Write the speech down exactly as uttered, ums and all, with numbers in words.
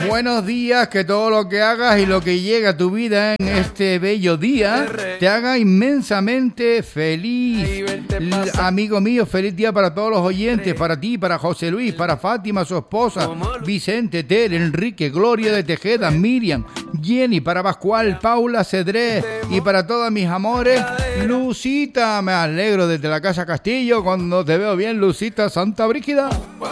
Buenos días, que todo lo que hagas y lo que llega a tu vida en este bello día te haga inmensamente feliz. L- amigo mío, feliz día para todos los oyentes, para ti, para José Luis, para Fátima, su esposa, Vicente, Ter, Enrique, Gloria de Tejeda, Miriam, Jenny, para Pascual, Paula, Cedrés y para todos mis amores. Lucita, me alegro desde la Casa Castillo cuando te veo bien, Lucita Santa Brígida.